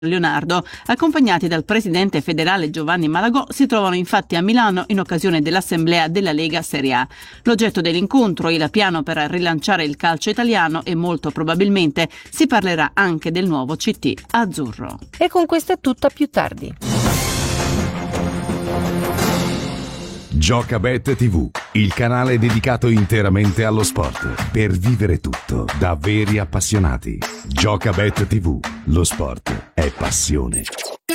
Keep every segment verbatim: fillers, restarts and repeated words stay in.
Leonardo, accompagnati dal presidente federale Giovanni Malagò, si trovano infatti a Milano in occasione dell'assemblea della Lega Serie A. L'oggetto dell'incontro è il piano per rilanciare il calcio italiano e molto probabilmente si parlerà anche del nuovo C T azzurro. E con questo è tutto, a più tardi. Giocabet tivù, il canale dedicato interamente allo sport, per vivere tutto da veri appassionati. Giocabet tivù, lo sport è passione.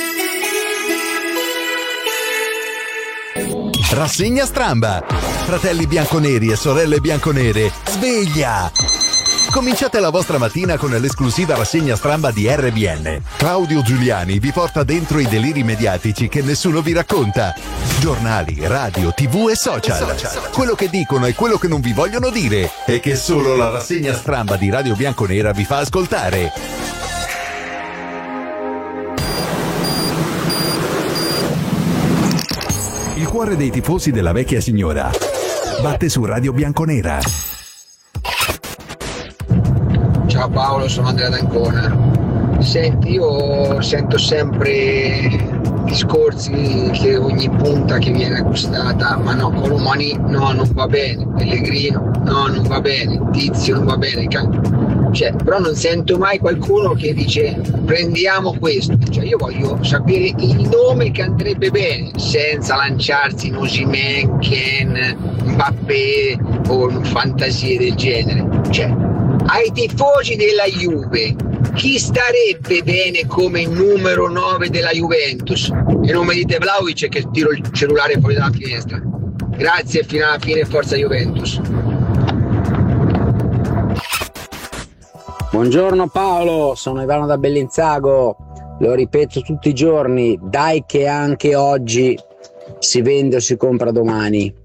Rassegna Stramba. Fratelli bianconeri e sorelle bianconere, sveglia! Cominciate la vostra mattina con l'esclusiva rassegna Stramba di R B N. Claudio Giuliani vi porta dentro i deliri mediatici che nessuno vi racconta. Giornali, radio, tv e social. Quello che dicono e quello che non vi vogliono dire e che solo la rassegna Stramba di Radio Bianconera vi fa ascoltare. Il cuore dei tifosi della vecchia signora batte su Radio Bianconera. Ciao Paolo, sono Andrea d'Ancona. Senti, io sento sempre discorsi che ogni punta che viene acquistata, ma no, Colomani no, non va bene, Pellegrino no, non va bene, Tizio non va bene, cioè, però non sento mai qualcuno che dice prendiamo questo, cioè io voglio sapere il nome che andrebbe bene senza lanciarsi in Osimhen, Ken, Mbappé o fantasie del genere. Cioè, ai tifosi della Juve chi starebbe bene come numero nove della Juventus? E non mi dite Vlahovic che tiro il cellulare fuori dalla finestra. Grazie, fino alla fine, forza Juventus. Buongiorno Paolo, sono Ivano da Bellinzago, lo ripeto tutti i giorni, dai che anche oggi si vende o si compra domani.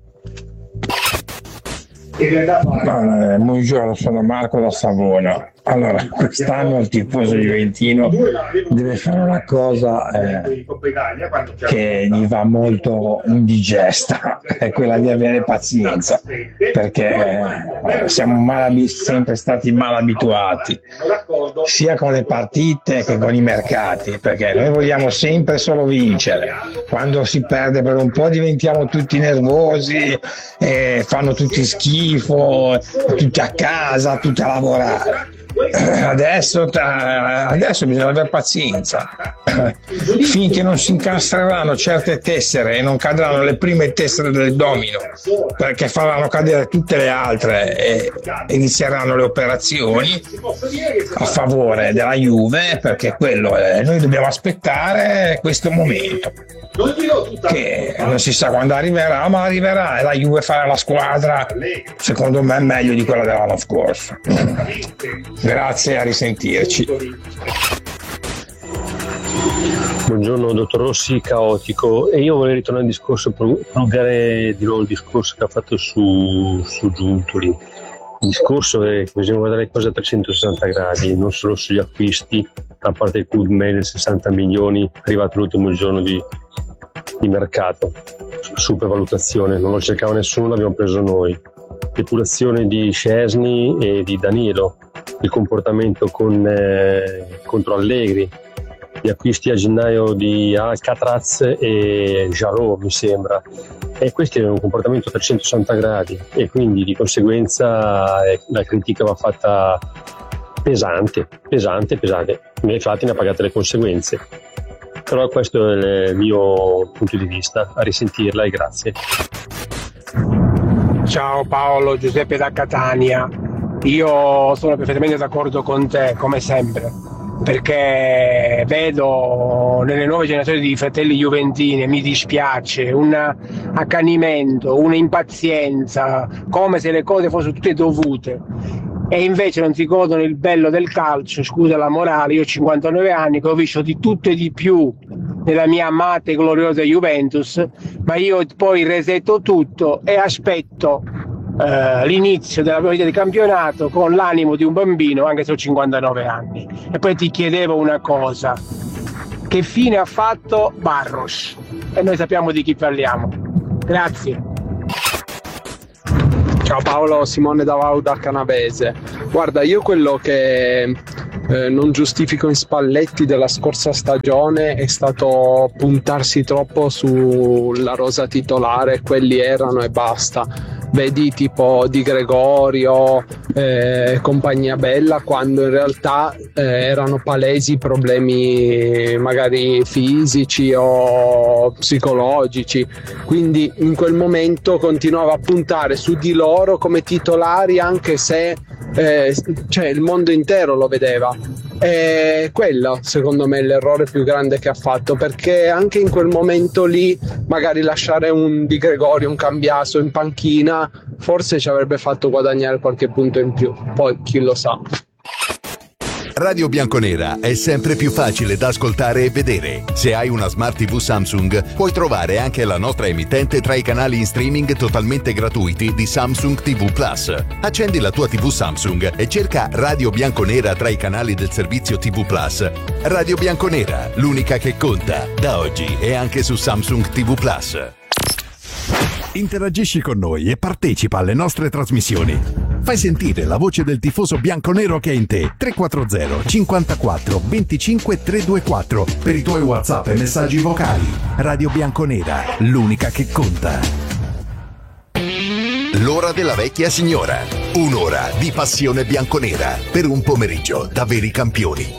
Eh, buongiorno, sono Marco da Savona. Allora, quest'anno il tifoso juventino deve fare una cosa eh, che gli va molto indigesta, è quella di avere pazienza, perché eh, siamo mal, sempre stati mal abituati, sia con le partite che con i mercati, perché noi vogliamo sempre solo vincere. Quando si perde per un po' diventiamo tutti nervosi, eh, fanno tutti schifo, tutti a casa, tutti a lavorare. Adesso, adesso bisogna avere pazienza, finché non si incastreranno certe tessere e non cadranno le prime tessere del domino, perché faranno cadere tutte le altre e inizieranno le operazioni a favore della Juve, perché quello è, noi dobbiamo aspettare questo momento che non si sa quando arriverà, ma arriverà e la Juve farà la squadra secondo me meglio di quella dell'anno scorso. Grazie, a risentirci. Buongiorno dottor Rossi, caotico, e io vorrei ritornare al discorso, prolungare di nuovo il discorso che ha fatto su, su Giuntoli. Il discorso è che bisogna guardare le cose a trecentosessanta gradi, non solo sugli acquisti, a parte il Kudmel sessanta milioni arrivato l'ultimo giorno di, di mercato, supervalutazione, non lo cercava nessuno, l'abbiamo preso noi. Depurazione di Szczesny e di Danilo, il comportamento con, eh, contro Allegri, gli acquisti a gennaio di Alcatraz e Jarreau mi sembra, e questo è un comportamento a trecentosessanta gradi e quindi di conseguenza eh, la critica va fatta pesante, pesante, pesante, infatti ne ha pagate le conseguenze, però questo è il mio punto di vista, a risentirla e grazie. Ciao Paolo, Giuseppe da Catania. Io sono perfettamente d'accordo con te, come sempre, perché vedo nelle nuove generazioni di fratelli juventini, mi dispiace, un accanimento, un'impazienza, come se le cose fossero tutte dovute. E invece non si godono il bello del calcio, scusa la morale, io ho cinquantanove anni, che ho visto di tutto e di più nella mia amata e gloriosa Juventus, ma io poi resetto tutto e aspetto eh, l'inizio della partita di campionato con l'animo di un bambino, anche se ho cinquantanove anni. E poi ti chiedevo una cosa, che fine ha fatto Barros? E noi sappiamo di chi parliamo. Grazie. Ciao Paolo, Simone da Vauda Canavese. Guarda, io quello che eh, non giustifico in Spalletti della scorsa stagione è stato puntarsi troppo sulla rosa titolare, quelli erano e basta. Vedi tipo Di Gregorio, eh, compagnia bella, quando in realtà eh, erano palesi problemi magari fisici o psicologici, quindi in quel momento continuava a puntare su di loro come titolari, anche se eh, cioè il mondo intero lo vedeva. E quello secondo me è l'errore più grande che ha fatto, perché anche in quel momento lì magari lasciare un Di Gregorio, un Cambiaso in panchina forse ci avrebbe fatto guadagnare qualche punto in più, poi chi lo sa. Radio Bianconera è sempre più facile da ascoltare e vedere. Se hai una Smart tivù Samsung, puoi trovare anche la nostra emittente tra i canali in streaming totalmente gratuiti di Samsung tivù Plus. Accendi la tua tivù Samsung e cerca Radio Bianconera tra i canali del servizio tivù Plus. Radio Bianconera, l'unica che conta, da oggi e anche su Samsung tivù Plus. Interagisci con noi e partecipa alle nostre trasmissioni. Fai sentire la voce del tifoso bianconero che è in te. tre quattro zero cinquantaquattro venticinque trecentoventiquattro per i tuoi WhatsApp e messaggi vocali. Radio Bianconera, l'unica che conta. L'ora della vecchia signora. Un'ora di passione bianconera per un pomeriggio da veri campioni.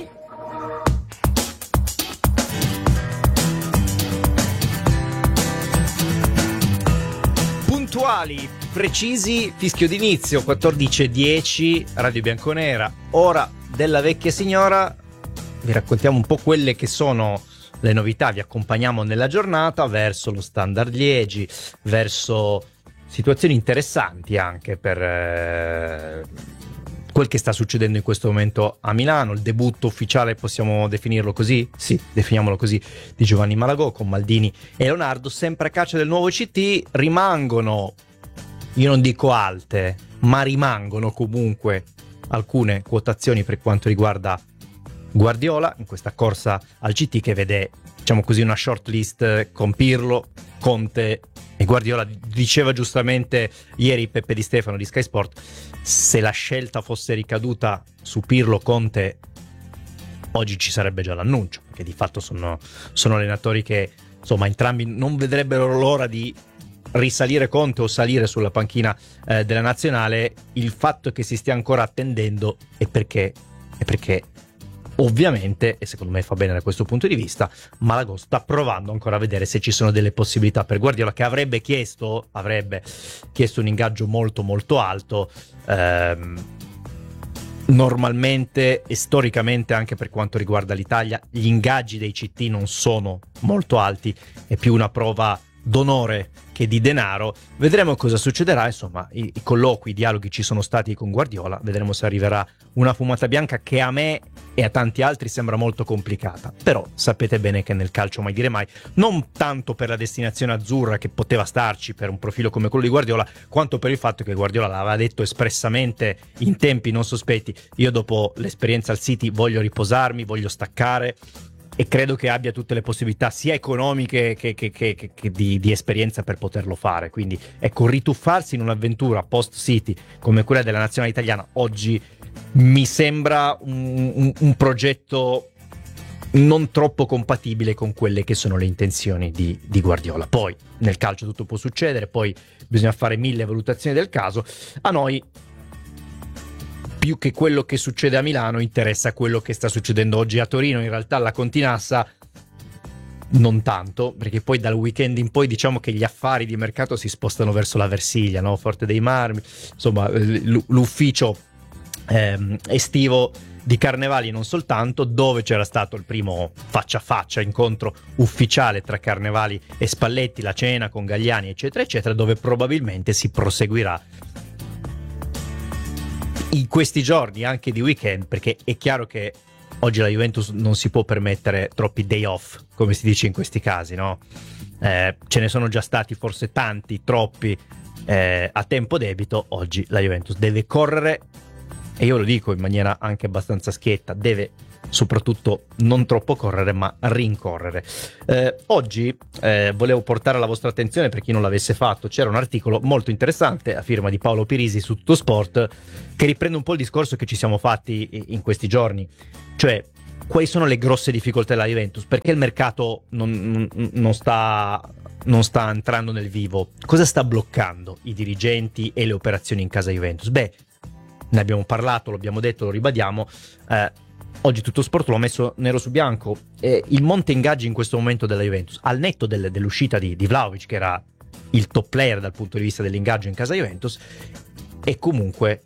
Puntuali, precisi, fischio d'inizio, quattordici e dieci, Radio Bianconera, ora della vecchia signora. Vi raccontiamo un po' quelle che sono le novità, vi accompagniamo nella giornata verso lo Standard Liegi, verso situazioni interessanti anche per eh, quel che sta succedendo in questo momento a Milano, il debutto ufficiale, possiamo definirlo così? Sì, definiamolo così, di Giovanni Malagò con Maldini e Leonardo, sempre a caccia del nuovo C T. Rimangono, io non dico alte, ma rimangono comunque alcune quotazioni per quanto riguarda Guardiola in questa corsa al C T, che vede, diciamo così, una shortlist con Pirlo, Conte e Guardiola. Diceva giustamente ieri Peppe Di Stefano di Sky Sport, se la scelta fosse ricaduta su Pirlo, Conte, oggi ci sarebbe già l'annuncio, perché di fatto sono, sono allenatori che insomma entrambi non vedrebbero l'ora di risalire Conte o salire sulla panchina eh, della nazionale. Il fatto che si stia ancora attendendo è perché, è perché ovviamente, e secondo me fa bene da questo punto di vista, Malagò sta provando ancora a vedere se ci sono delle possibilità per Guardiola, che avrebbe chiesto avrebbe chiesto un ingaggio molto molto alto. Ehm, normalmente e storicamente, anche per quanto riguarda l'Italia, gli ingaggi dei C T non sono molto alti, è più una prova d'onore che di denaro. Vedremo cosa succederà, insomma i, i colloqui, i dialoghi ci sono stati con Guardiola, vedremo se arriverà una fumata bianca che a me e a tanti altri sembra molto complicata, però sapete bene che nel calcio mai dire mai, non tanto per la destinazione azzurra, che poteva starci per un profilo come quello di Guardiola, quanto per il fatto che Guardiola l'aveva detto espressamente in tempi non sospetti: io dopo l'esperienza al City voglio riposarmi, voglio staccare, e credo che abbia tutte le possibilità sia economiche che, che, che, che, che di, di esperienza per poterlo fare. Quindi ecco, rituffarsi in un'avventura post City come quella della nazionale italiana oggi mi sembra un, un, un progetto non troppo compatibile con quelle che sono le intenzioni di, di Guardiola. Poi nel calcio tutto può succedere, poi bisogna fare mille valutazioni del caso. A noi, più che quello che succede a Milano, interessa quello che sta succedendo oggi a Torino. In realtà la Continassa non tanto, perché poi dal weekend in poi diciamo che gli affari di mercato si spostano verso la Versilia, no? Forte dei Marmi, insomma l'ufficio ehm, estivo di Carnevali, non soltanto, dove c'era stato il primo faccia a faccia, incontro ufficiale tra Carnevali e Spalletti, la cena con Galliani eccetera eccetera, dove probabilmente si proseguirà in questi giorni anche di weekend, perché è chiaro che oggi la Juventus non si può permettere troppi day off, come si dice in questi casi, no? Eh, ce ne sono già stati forse tanti, troppi eh, a tempo debito. Oggi la Juventus deve correre, e io lo dico in maniera anche abbastanza schietta, deve soprattutto non troppo correre ma rincorrere. Eh, oggi eh, volevo portare alla vostra attenzione, per chi non l'avesse fatto, c'era un articolo molto interessante a firma di Paolo Pirisi su Tuttosport che riprende un po' il discorso che ci siamo fatti in questi giorni, cioè quali sono le grosse difficoltà della Juventus, perché il mercato non, non sta non sta entrando nel vivo, cosa sta bloccando i dirigenti e le operazioni in casa Juventus? Beh, ne abbiamo parlato, lo abbiamo detto, lo ribadiamo, eh, oggi Tuttosport l'ho messo nero su bianco, eh, il monte ingaggi in questo momento della Juventus, al netto del, dell'uscita di, di Vlahovic, che era il top player dal punto di vista dell'ingaggio in casa Juventus, è comunque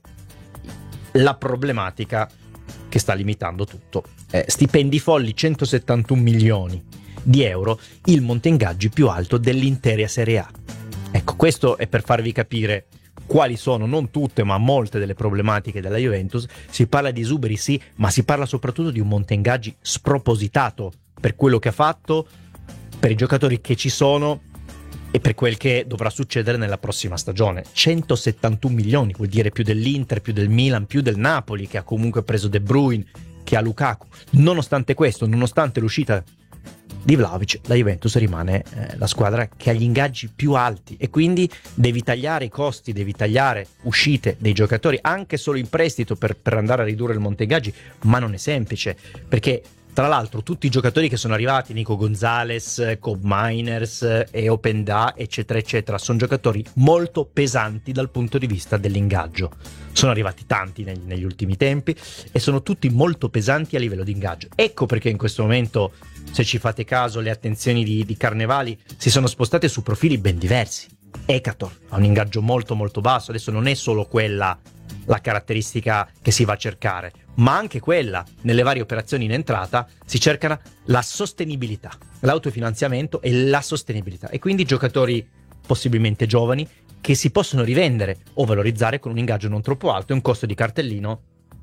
la problematica che sta limitando tutto. Eh, stipendi folli, centosettantuno milioni di euro, il monte ingaggi più alto dell'intera Serie A. Ecco, questo è per farvi capire quali sono, non tutte ma molte delle problematiche della Juventus. Si parla di esuberi, sì, ma si parla soprattutto di un monte ingaggi spropositato per quello che ha fatto, per i giocatori che ci sono e per quel che dovrà succedere nella prossima stagione. centosettantuno milioni vuol dire più dell'Inter, più del Milan, più del Napoli, che ha comunque preso De Bruyne, che ha Lukaku. Nonostante questo, nonostante l'uscita di Vlahovic, la Juventus rimane eh, la squadra che ha gli ingaggi più alti e quindi devi tagliare i costi, devi tagliare uscite dei giocatori anche solo in prestito per, per andare a ridurre il monte ingaggi, ma non è semplice, perché tra l'altro tutti i giocatori che sono arrivati, Nico Gonzalez, Cobb Miners e Openda, eccetera eccetera, sono giocatori molto pesanti dal punto di vista dell'ingaggio. Sono arrivati tanti negli, negli ultimi tempi e sono tutti molto pesanti a livello di ingaggio. Ecco perché in questo momento, se ci fate caso, le attenzioni di, di Carnevali si sono spostate su profili ben diversi. Ekator ha un ingaggio molto molto basso, adesso non è solo quella la caratteristica che si va a cercare, ma anche quella, nelle varie operazioni in entrata, si cerca la sostenibilità, l'autofinanziamento e la sostenibilità, e quindi giocatori possibilmente giovani che si possono rivendere o valorizzare con un ingaggio non troppo alto e un costo di cartellino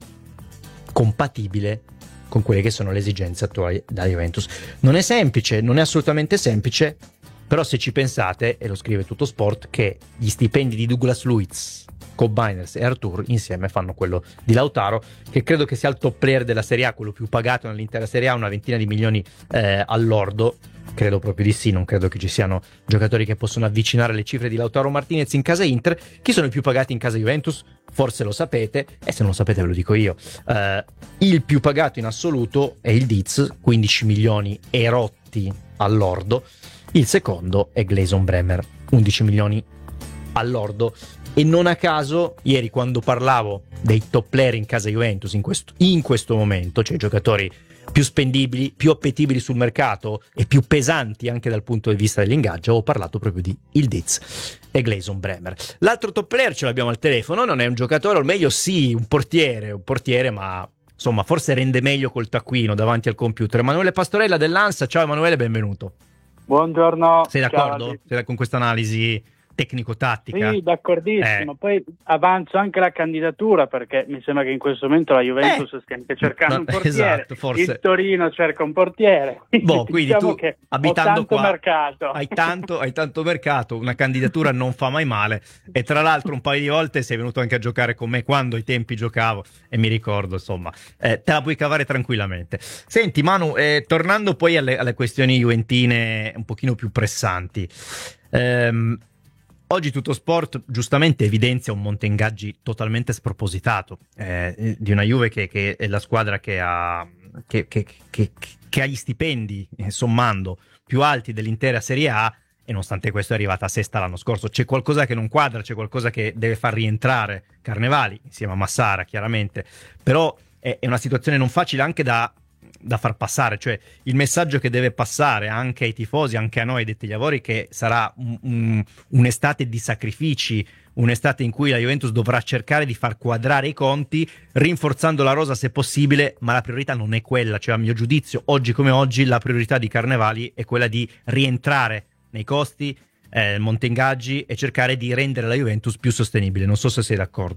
compatibile con quelle che sono le esigenze attuali della Juventus. Non è semplice, non è assolutamente semplice, però se ci pensate, e lo scrive Tuttosport, che gli stipendi di Douglas Luiz, Cobb Miners e Arthur insieme fanno quello di Lautaro, che credo che sia il top player della Serie A, quello più pagato nell'intera Serie A, una ventina di milioni eh, all'ordo. Credo proprio di sì, non credo che ci siano giocatori che possono avvicinare le cifre di Lautaro Martinez in casa Inter. Chi sono i più pagati in casa Juventus? Forse lo sapete, e se non lo sapete ve lo dico io. Uh, il più pagato in assoluto è il Diz, quindici milioni e rotti all'ordo. Il secondo è Gleison Bremer, undici milioni all'ordo. E non a caso, ieri quando parlavo dei top player in casa Juventus in questo, in questo momento, cioè giocatori più spendibili, più appetibili sul mercato e più pesanti anche dal punto di vista dell'ingaggio, ho parlato proprio di Ildiz e Gleison Bremer. L'altro top player ce l'abbiamo al telefono, non è un giocatore, o meglio sì, un portiere, un portiere, ma insomma forse rende meglio col taccuino davanti al computer. Emanuele Pastorella dell'Ansa. Ciao Emanuele, benvenuto. Buongiorno. Sei d'accordo? Ciao. Sei con questa analisi tecnico-tattica? Sì, d'accordissimo. Eh. Poi avanzo anche la candidatura, perché mi sembra che in questo momento la Juventus eh. stia anche cercando no, un portiere. Esatto, forse. Il Torino cerca un portiere. Boh, quindi diciamo tu, che abitando ho tanto qua, mercato. Hai tanto, hai tanto mercato, una candidatura non fa mai male. E tra l'altro un paio di volte sei venuto anche a giocare con me quando ai tempi giocavo, e mi ricordo, insomma, eh, te la puoi cavare tranquillamente. Senti Manu, eh, tornando poi alle, alle questioni juventine un pochino più pressanti, ehm, oggi Tuttosport giustamente evidenzia un monte ingaggi totalmente spropositato eh, di una Juve che, che è la squadra che ha, che, che, che, che ha gli stipendi, eh, sommando, più alti dell'intera Serie A, e nonostante questo è arrivata a sesta l'anno scorso. C'è qualcosa che non quadra, c'è qualcosa che deve far rientrare Carnevali, insieme a Massara chiaramente, però è, è una situazione non facile anche da... da far passare, cioè il messaggio che deve passare anche ai tifosi, anche a noi detti lavori, che sarà un, un, un'estate di sacrifici, un'estate in cui la Juventus dovrà cercare di far quadrare i conti rinforzando la rosa se possibile, ma la priorità non è quella, cioè a mio giudizio oggi come oggi la priorità di Carnevali è quella di rientrare nei costi, eh, monte ingaggi, e cercare di rendere la Juventus più sostenibile. Non so se sei d'accordo.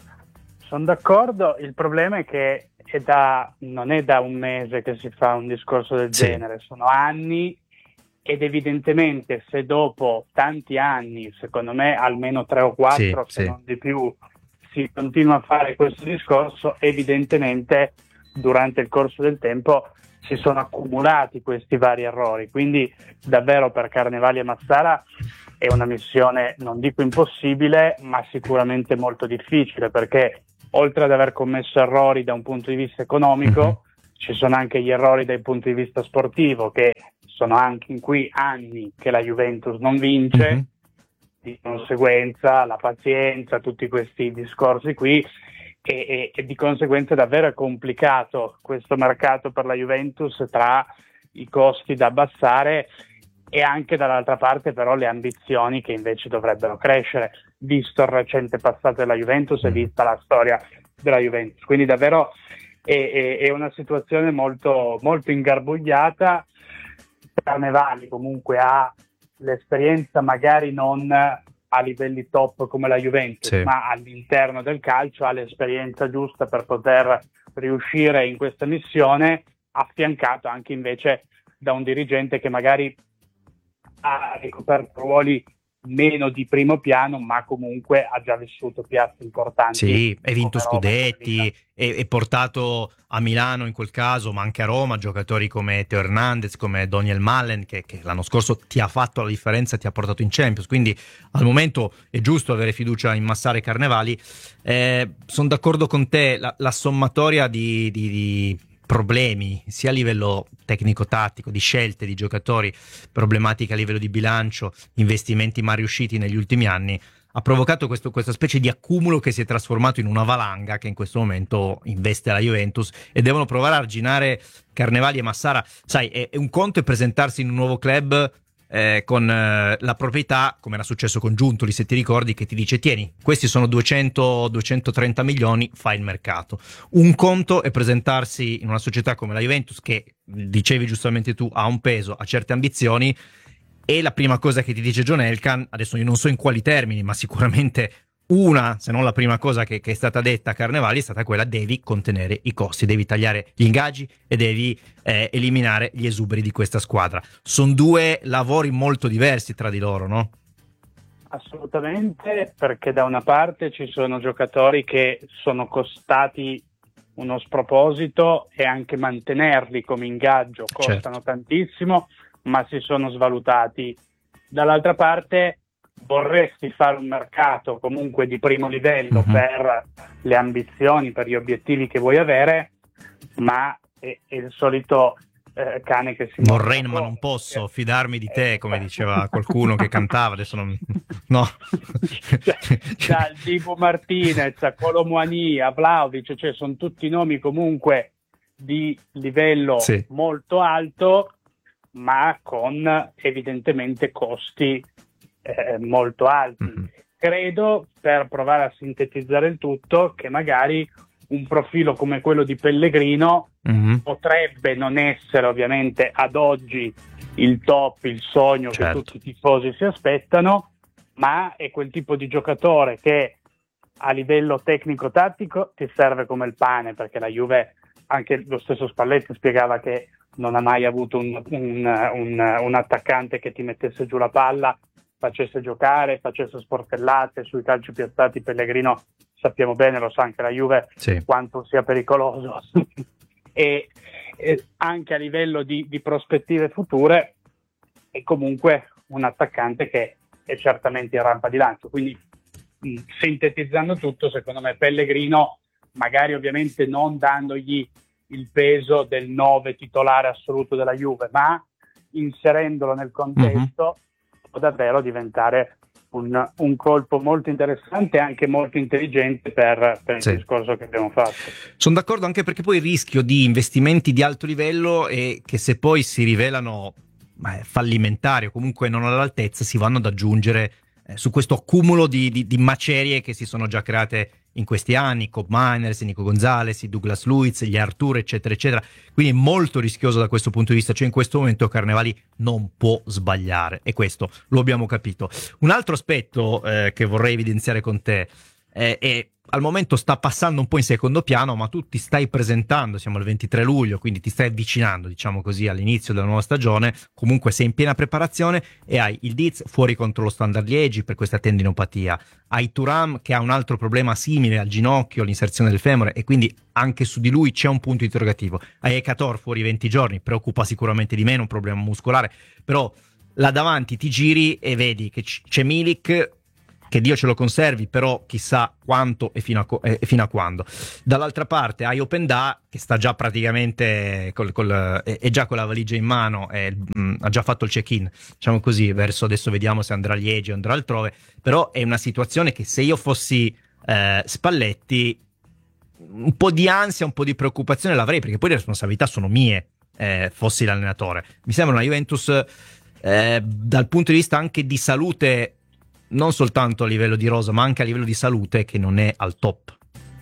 Sono d'accordo, il problema è che è da, non è da un mese che si fa un discorso del sì. genere, sono anni, ed evidentemente se dopo tanti anni, secondo me almeno tre o quattro, sì, se sì. non di più, si continua a fare questo discorso, evidentemente durante il corso del tempo si sono accumulati questi vari errori, quindi davvero per Carnevali e Massara è una missione, non dico impossibile, ma sicuramente molto difficile, perché oltre ad aver commesso errori da un punto di vista economico, mm-hmm. ci sono anche gli errori dal punto di vista sportivo, che sono anche in qui anni che la Juventus non vince, mm-hmm. di conseguenza la pazienza, tutti questi discorsi qui, e, e, e di conseguenza davvero è complicato questo mercato per la Juventus, tra i costi da abbassare e anche dall'altra parte però le ambizioni che invece dovrebbero crescere, visto il recente passato della Juventus e vista la storia della Juventus. Quindi davvero è, è, è una situazione molto, molto ingarbugliata. Carnevali comunque ha l'esperienza magari non a livelli top come la Juventus, sì. ma all'interno del calcio ha l'esperienza giusta per poter riuscire in questa missione, affiancato anche invece da un dirigente che magari ha ricoperto ruoli meno di primo piano, ma comunque ha già vissuto piazze importanti. Sì, hai vinto scudetti, e portato a Milano in quel caso, ma anche a Roma, giocatori come Teo Hernandez, come Daniel Malen, che, che l'anno scorso ti ha fatto la differenza, ti ha portato in Champions, quindi al momento è giusto avere fiducia in Massara e Carnevali. Eh, sono d'accordo con te, la, la sommatoria di... di, di problemi sia a livello tecnico-tattico, di scelte di giocatori, problematiche a livello di bilancio, investimenti mai riusciti negli ultimi anni, ha provocato questo, questa specie di accumulo che si è trasformato in una valanga che in questo momento investe la Juventus, e devono provare a arginare Carnevali e Massara. Sai, è, è un conto è presentarsi in un nuovo club Eh, con eh, la proprietà, come era successo con Giuntoli, se ti ricordi, che ti dice: tieni, questi sono duecento duecentotrenta milioni, fai il mercato. Un conto è presentarsi in una società come la Juventus, che dicevi giustamente tu ha un peso, ha certe ambizioni, e la prima cosa che ti dice John Elkann, adesso io non so in quali termini, ma sicuramente una, se non la prima cosa che, che è stata detta a Carnevali è stata quella: devi contenere i costi, devi tagliare gli ingaggi e devi eh, eliminare gli esuberi di questa squadra. Sono due lavori molto diversi tra di loro, no? Assolutamente, perché da una parte ci sono giocatori che sono costati uno sproposito e anche mantenerli come ingaggio costano certo. tantissimo, ma si sono svalutati. Dall'altra parte vorresti fare un mercato comunque di primo livello, mm-hmm. per le ambizioni, per gli obiettivi che vuoi avere, ma è, è il solito eh, cane che si vorrei ma non posso fidarmi di te, come diceva qualcuno che cantava, adesso non no cioè, dal Dibu Martinez a Colomouani a Vlahovic, cioè sono tutti nomi comunque di livello sì. molto alto, ma con evidentemente costi Eh, molto alti. Mm-hmm. Credo, per provare a sintetizzare il tutto, che magari un profilo come quello di Pellegrino mm-hmm. potrebbe non essere ovviamente ad oggi il top, il sogno certo. che tutti i tifosi si aspettano, ma è quel tipo di giocatore che a livello tecnico-tattico ti serve come il pane, perché la Juve, anche lo stesso Spalletti spiegava che non ha mai avuto un, un, un, un attaccante che ti mettesse giù la palla, facesse giocare, facesse sportellate sui calci piazzati. Pellegrino, sappiamo bene, lo sa anche la Juve, sì. quanto sia pericoloso e, e anche a livello di, di prospettive future è comunque un attaccante che è certamente in rampa di lancio. Quindi mh, sintetizzando tutto, secondo me Pellegrino, magari ovviamente non dandogli il peso del nove titolare assoluto della Juve, ma inserendolo nel contesto, mm-hmm. può davvero diventare un, un colpo molto interessante e anche molto intelligente per, per sì. il discorso che abbiamo fatto. Sono d'accordo, anche perché poi il rischio di investimenti di alto livello è che, se poi si rivelano eh, fallimentari o comunque non all'altezza, si vanno ad aggiungere eh, su questo accumulo di, di, di macerie che si sono già create in questi anni, Cobb Miners, Nico Gonzalez, Douglas Luiz, gli Artur, eccetera, eccetera. Quindi è molto rischioso da questo punto di vista, cioè in questo momento Carnevali non può sbagliare, e questo lo abbiamo capito. Un altro aspetto eh, che vorrei evidenziare con te eh, è al momento sta passando un po' in secondo piano, ma tu ti stai presentando, siamo il ventitré luglio, quindi ti stai avvicinando, diciamo così, all'inizio della nuova stagione, comunque sei in piena preparazione e hai il Diz fuori contro lo Standard Liegi per questa tendinopatia, hai Thuram che ha un altro problema simile al ginocchio, l'inserzione del femore, e quindi anche su di lui c'è un punto interrogativo, hai Ekator fuori venti giorni, preoccupa sicuramente di meno, un problema muscolare, però là davanti ti giri e vedi che c- c'è Milik, che Dio ce lo conservi, però chissà quanto e fino a, co- e fino a quando. Dall'altra parte hai Openda che sta già praticamente col, col, è, è già con la valigia in mano, è, mh, ha già fatto il check-in, diciamo così, verso adesso vediamo se andrà a Liegi o andrà altrove, però è una situazione che se io fossi eh, Spalletti un po' di ansia, un po' di preoccupazione l'avrei, perché poi le responsabilità sono mie, eh, fossi l'allenatore. Mi sembra una Juventus eh, dal punto di vista anche di salute, non soltanto a livello di rosa ma anche a livello di salute, che non è al top.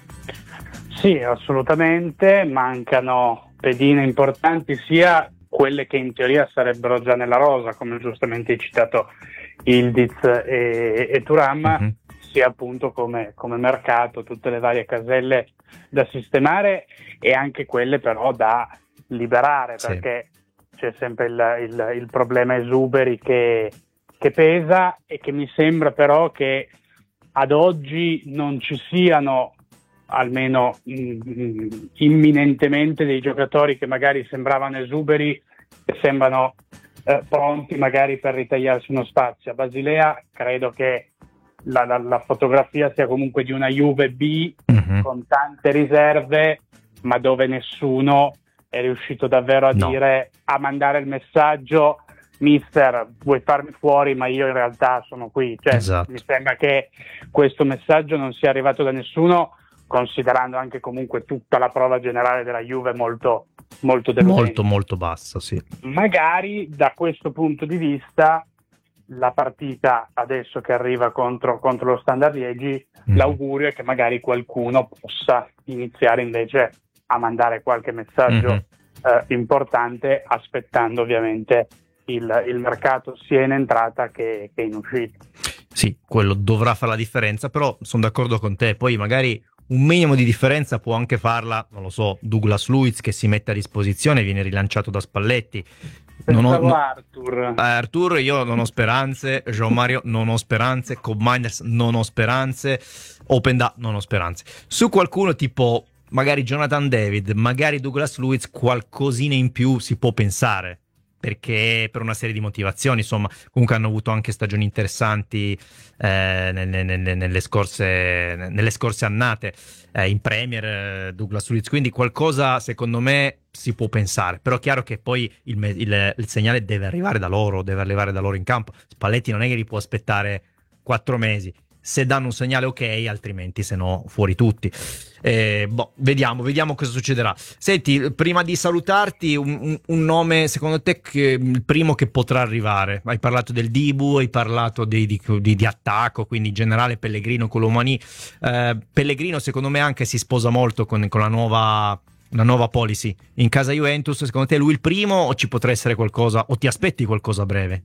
Sì, assolutamente, mancano pedine importanti, sia quelle che in teoria sarebbero già nella rosa, come giustamente hai citato Ildiz e, e Thuram, mm-hmm. sia appunto come, come mercato, tutte le varie caselle da sistemare e anche quelle però da liberare, sì. Perché c'è sempre il, il, il problema esuberi che che pesa e che mi sembra però che ad oggi non ci siano, almeno mh, imminentemente, dei giocatori che magari sembravano esuberi e sembrano eh, pronti magari per ritagliarsi uno spazio. A Basilea credo che la, la, la fotografia sia comunque di una Juve B mm-hmm. con tante riserve, ma dove nessuno è riuscito davvero a no. dire, a mandare il messaggio: mister, vuoi farmi fuori, ma io in realtà sono qui. Cioè, esatto. Mi sembra che questo messaggio non sia arrivato da nessuno, considerando anche comunque tutta la prova generale della Juve molto molto deludente. Molto molto bassa, sì. Magari da questo punto di vista la partita adesso che arriva contro, contro lo Standard Liegi, mm. l'augurio è che magari qualcuno possa iniziare invece a mandare qualche messaggio mm-hmm. eh, importante, aspettando ovviamente Il, il mercato sia in entrata che, che in uscita. Sì, quello dovrà fare la differenza, però sono d'accordo con te, poi magari un minimo di differenza può anche farla, non lo so, Douglas Luiz che si mette a disposizione, viene rilanciato da Spalletti. Non ho, no, Arthur. Eh, Arthur io non ho speranze, João Mario non ho speranze, Cobb Miners non ho speranze, Openda non ho speranze. Su qualcuno tipo magari Jonathan David, magari Douglas Luiz, qualcosina in più si può pensare, perché per una serie di motivazioni, insomma, comunque hanno avuto anche stagioni interessanti eh, nelle, nelle, nelle, scorse, nelle scorse annate eh, in Premier, eh, Douglas Luiz, quindi qualcosa secondo me si può pensare, però è chiaro che poi il, il, il segnale deve arrivare da loro, deve arrivare da loro in campo. Spalletti non è che li può aspettare quattro mesi, se danno un segnale ok, altrimenti se no fuori tutti. Eh, boh, vediamo, vediamo cosa succederà. Senti, prima di salutarti, un, un, un nome secondo te che, il primo che potrà arrivare? Hai parlato del Dibu, hai parlato di, di, di, di attacco, quindi in generale Pellegrino, Colomani. Eh, Pellegrino secondo me anche si sposa molto con, con la nuova una nuova policy in casa Juventus. Secondo te è lui il primo o ci potrà essere qualcosa, o ti aspetti qualcosa a breve?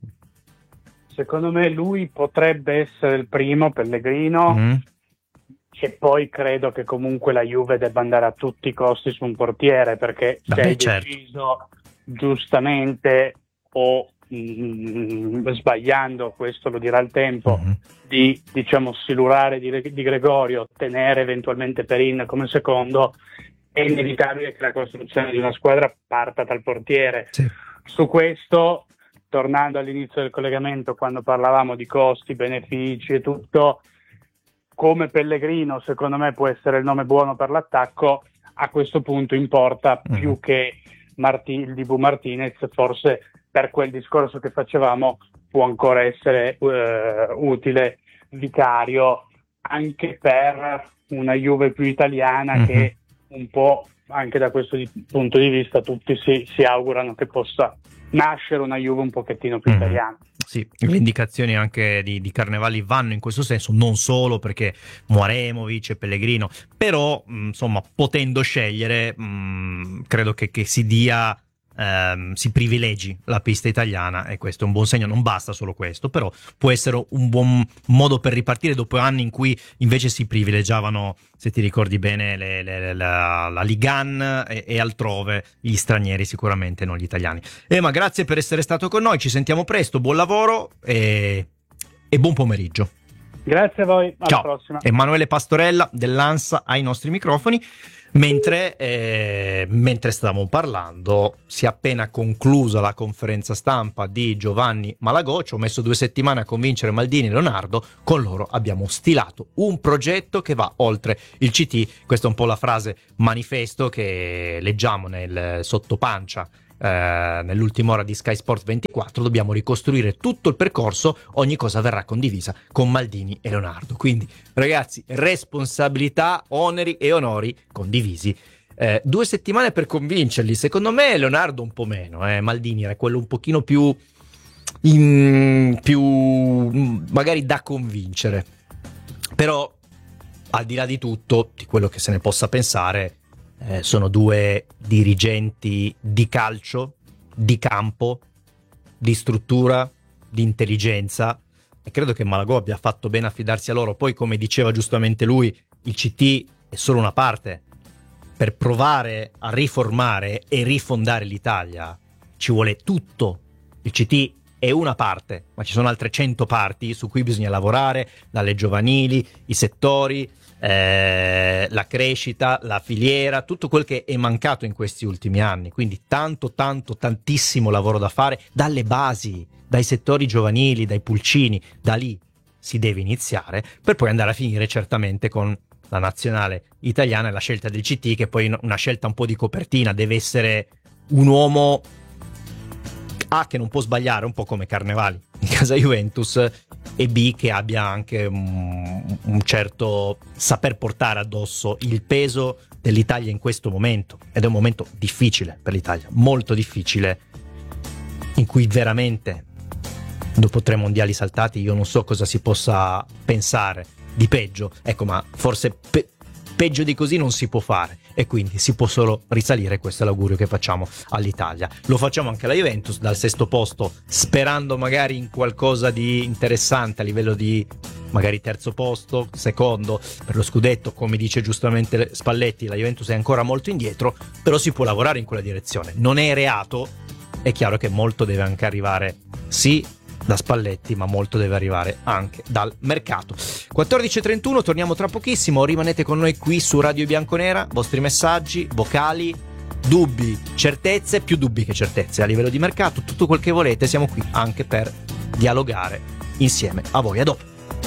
Secondo me lui potrebbe essere il primo, Pellegrino, mm. e poi credo che comunque la Juve debba andare a tutti i costi su un portiere, perché Beh, se hai certo. deciso giustamente o mh, sbagliando, questo lo dirà il tempo, mm-hmm. di diciamo silurare di, di Gregorio, tenere eventualmente Perin come secondo, è inevitabile che la costruzione di una squadra parta dal portiere. Sì. Su questo, tornando all'inizio del collegamento, quando parlavamo di costi, benefici e tutto, come Pellegrino secondo me può essere il nome buono per l'attacco, a questo punto importa mm. più che Marti, il Dibu Martinez, forse per quel discorso che facevamo può ancora essere uh, utile Vicario, anche per una Juve più italiana mm-hmm. che un po' anche da questo di, punto di vista tutti si, si augurano che possa nascere una Juve un pochettino più mm-hmm. italiana. Sì, le indicazioni anche di, di Carnevali vanno in questo senso, non solo perché Muaremovic e Pellegrino, però mh, insomma potendo scegliere mh, credo che, che si dia ehm, si privilegi la pista italiana, e questo è un buon segno. Non basta solo questo, però può essere un buon modo per ripartire dopo anni in cui invece si privilegiavano, se ti ricordi bene, le, le, la, la Ligue uno e, e altrove gli stranieri, sicuramente non gli italiani. Ema, grazie per essere stato con noi, ci sentiamo presto, buon lavoro e, e buon pomeriggio. Grazie a voi, alla Ciao. prossima. Emanuele Pastorella dell'ANSA ai nostri microfoni. Mentre, eh, mentre stavamo parlando, si è appena conclusa la conferenza stampa di Giovanni Malagò. Ci ho messo due settimane a convincere Maldini e Leonardo. Con loro abbiamo stilato un progetto che va oltre il C T. Questa è un po' la frase manifesto che leggiamo nel sottopancia eh, nell'ultima ora di Sky Sport ventiquattro. Dobbiamo ricostruire tutto il percorso, ogni cosa verrà condivisa con Maldini e Leonardo. Quindi ragazzi, responsabilità, oneri e onori condivisi. Eh, due settimane per convincerli, secondo me Leonardo un po' meno, eh. Maldini era quello un pochino più, in, più magari da convincere. Però al di là di tutto, di quello che se ne possa pensare, Eh, sono due dirigenti di calcio, di campo, di struttura, di intelligenza, e credo che Malagò abbia fatto bene a fidarsi a loro. Poi, come diceva giustamente lui, il C T è solo una parte. Per provare a riformare e rifondare l'Italia ci vuole tutto. Il C T è una parte, ma ci sono altre cento parti su cui bisogna lavorare, dalle giovanili, i settori, Eh, la crescita, la filiera, tutto quel che è mancato in questi ultimi anni. Quindi tanto tanto tantissimo lavoro da fare dalle basi, dai settori giovanili, dai pulcini. Da lì si deve iniziare, per poi andare a finire certamente con la nazionale italiana e la scelta del C T, che poi è una scelta un po' di copertina. Deve essere un uomo A, che non può sbagliare, un po' come Carnevali in casa Juventus, e B, che abbia anche un, un certo saper portare addosso il peso dell'Italia in questo momento. Ed è un momento difficile per l'Italia, molto difficile, in cui veramente dopo tre mondiali saltati io non so cosa si possa pensare di peggio. Ecco, ma forse pe- peggio di così non si può fare, e quindi si può solo risalire. Questo è l'augurio che facciamo all'Italia. Lo facciamo anche alla Juventus, dal sesto posto, sperando magari in qualcosa di interessante a livello di magari terzo posto, secondo per lo scudetto. Come dice giustamente Spalletti, la Juventus è ancora molto indietro, però si può lavorare in quella direzione. Non è reato, è chiaro che molto deve anche arrivare, sì, da Spalletti, ma molto deve arrivare anche dal mercato. quattordici e trentuno, torniamo tra pochissimo. Rimanete con noi qui su Radio Bianconera. Vostri messaggi, vocali, dubbi, certezze, più dubbi che certezze a livello di mercato, tutto quel che volete. Siamo qui anche per dialogare insieme a voi. A dopo.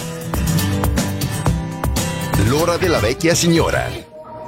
L'ora della vecchia signora.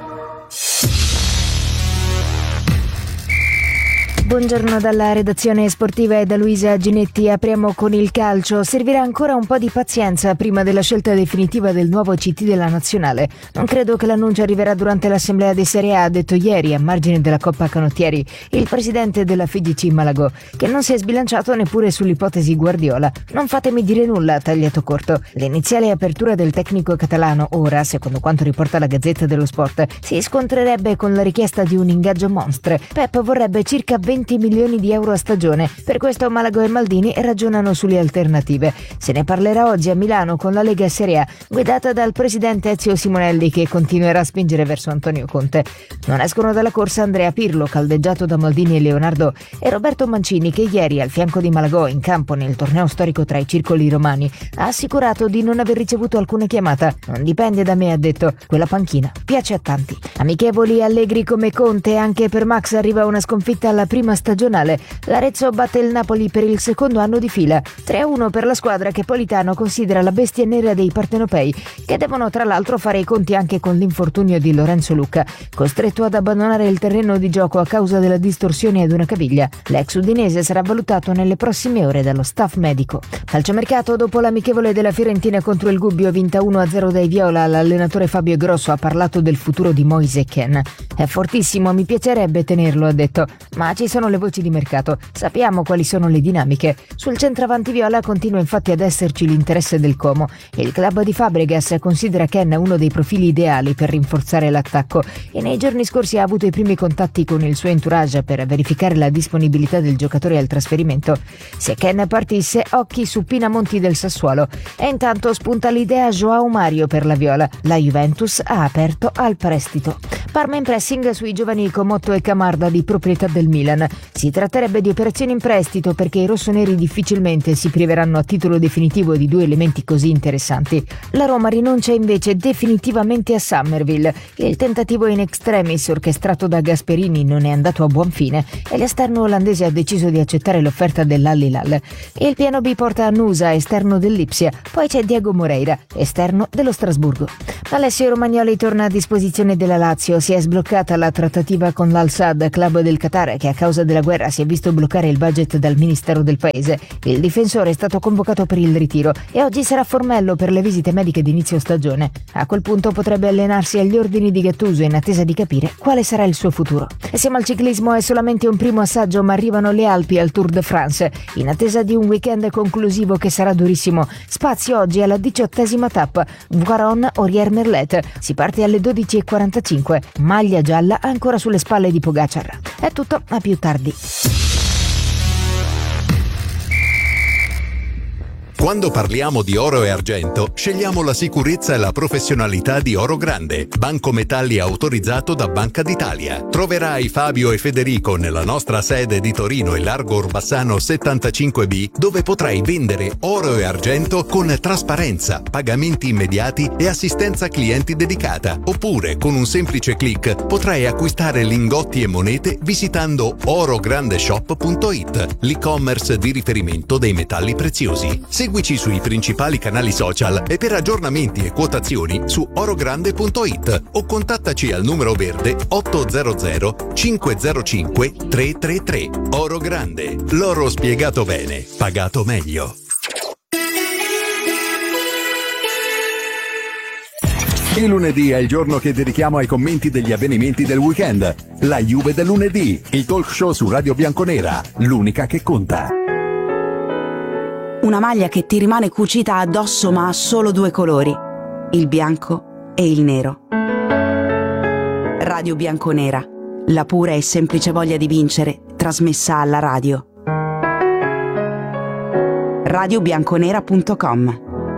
Buongiorno dalla redazione sportiva e da Luisa Ginetti. Apriamo con il calcio. Servirà ancora un po' di pazienza prima della scelta definitiva del nuovo C T della nazionale. Non credo che l'annuncio arriverà durante l'assemblea di Serie A, ha detto ieri, a margine della Coppa Canottieri, il presidente della F I G C Malagò, che non si è sbilanciato neppure sull'ipotesi Guardiola. Non fatemi dire nulla, ha tagliato corto. L'iniziale apertura del tecnico catalano ora, secondo quanto riporta la Gazzetta dello Sport, si scontrerebbe con la richiesta di un ingaggio monstre. Pep vorrebbe circa venti milioni di euro a stagione. Per questo Malagò e Maldini ragionano sulle alternative. Se ne parlerà oggi a Milano con la Lega Serie A, guidata dal presidente Ezio Simonelli, che continuerà a spingere verso Antonio Conte. Non escono dalla corsa Andrea Pirlo, caldeggiato da Maldini e Leonardo, e Roberto Mancini, che ieri al fianco di Malagò in campo nel torneo storico tra i circoli romani ha assicurato di non aver ricevuto alcuna chiamata. Non dipende da me, ha detto, quella panchina piace a tanti. Amichevoli allegri come Conte. Anche per Max arriva una sconfitta alla prima stagionale. L'Arezzo batte il Napoli per il secondo anno di fila. tre a uno per la squadra che Politano considera la bestia nera dei partenopei, che devono tra l'altro fare i conti anche con l'infortunio di Lorenzo Lucca, costretto ad abbandonare il terreno di gioco a causa della distorsione ad una caviglia. L'ex udinese sarà valutato nelle prossime ore dallo staff medico. Calciomercato. Dopo l'amichevole della Fiorentina contro il Gubbio vinta uno a zero dai Viola, l'allenatore Fabio Grosso ha parlato del futuro di Moise Kean. È fortissimo, mi piacerebbe tenerlo, ha detto, ma ci sono sono le voci di mercato, sappiamo quali sono le dinamiche. Sul centravanti viola continua infatti ad esserci l'interesse del Como. Il club di Fabregas considera Ken uno dei profili ideali per rinforzare l'attacco e nei giorni scorsi ha avuto i primi contatti con il suo entourage per verificare la disponibilità del giocatore al trasferimento. Se Ken partisse, occhi su Pinamonti del Sassuolo. E intanto spunta l'idea João Mario per la viola. La Juventus ha aperto al prestito. Parma in pressing sui giovani Comotto e Camarda di proprietà del Milan. Si tratterebbe di operazioni in prestito perché i rossoneri difficilmente si priveranno a titolo definitivo di due elementi così interessanti. La Roma rinuncia invece definitivamente a Summerville. Il tentativo in extremis orchestrato da Gasperini non è andato a buon fine e l'esterno olandese ha deciso di accettare l'offerta dell'Al Hilal. Il piano B porta a Nusa, esterno dell'Ipsia, poi c'è Diego Moreira, esterno dello Strasburgo. Alessio Romagnoli torna a disposizione della Lazio. Si è sbloccata la trattativa con l'Al-Sadd, club del Qatar, che a causa della guerra si è visto bloccare il budget dal ministero del paese. Il difensore è stato convocato per il ritiro e oggi sarà Formello per le visite mediche di inizio stagione. A quel punto potrebbe allenarsi agli ordini di Gattuso in attesa di capire quale sarà il suo futuro. E siamo al ciclismo, è solamente un primo assaggio, ma arrivano le Alpi al Tour de France. In attesa di un weekend conclusivo che sarà durissimo. Spazio oggi alla diciottesima tappa, Voiron-Ourier-Merlet. Si parte alle dodici e quarantacinque. Maglia gialla ancora sulle spalle di Pogacar. È tutto, a più tardi. Quando parliamo di oro e argento, scegliamo la sicurezza e la professionalità di Oro Grande, banco metalli autorizzato da Banca d'Italia. Troverai Fabio e Federico nella nostra sede di Torino e Largo Orbassano settantacinque B, dove potrai vendere oro e argento con trasparenza, pagamenti immediati e assistenza clienti dedicata. Oppure, con un semplice click, potrai acquistare lingotti e monete visitando orograndeshop punto it, l'e-commerce di riferimento dei metalli preziosi. Seguici sui principali canali social e per aggiornamenti e quotazioni su orogrande punto it o contattaci al numero verde ottocento cinquecentocinque trecentotrentatré. Oro Grande, l'oro spiegato bene, pagato meglio. Il lunedì è il giorno che dedichiamo ai commenti degli avvenimenti del weekend. La Juve del lunedì, il talk show su Radio Bianconera, l'unica che conta. Una maglia che ti rimane cucita addosso ma ha solo due colori, il bianco e il nero. Radio Bianconera, la pura e semplice voglia di vincere, trasmessa alla radio. radio bianconera punto com.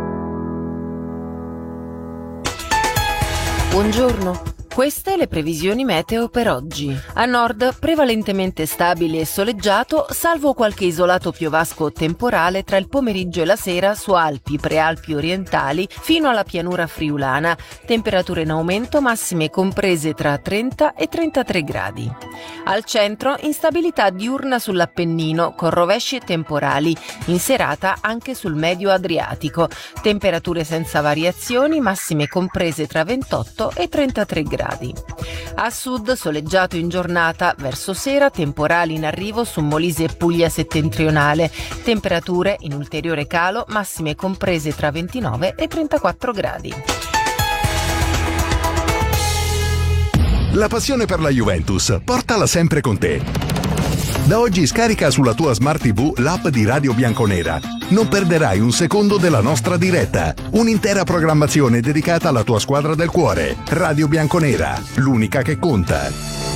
Buongiorno. Queste le previsioni meteo per oggi. A nord prevalentemente stabile e soleggiato, salvo qualche isolato piovasco temporale tra il pomeriggio e la sera su Alpi, Prealpi orientali fino alla pianura friulana. Temperature in aumento, massime comprese tra trenta e trentatré gradi. Al centro instabilità diurna sull'Appennino con rovesci temporali. In serata anche sul medio Adriatico. Temperature senza variazioni, massime comprese tra ventotto e trentatré gradi. A sud soleggiato in giornata, verso sera temporali in arrivo su Molise e Puglia settentrionale, temperature in ulteriore calo, massime comprese tra ventinove e trentaquattro gradi. La passione per la Juventus, portala sempre con te. Da oggi scarica sulla tua Smart tivù l'app di Radio Bianconera. Non perderai un secondo della nostra diretta. Un'intera programmazione dedicata alla tua squadra del cuore. Radio Bianconera, l'unica che conta.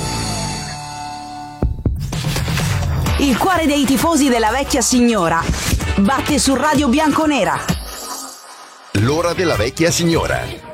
Il cuore dei tifosi della vecchia signora batte su Radio Bianconera. L'ora della vecchia signora.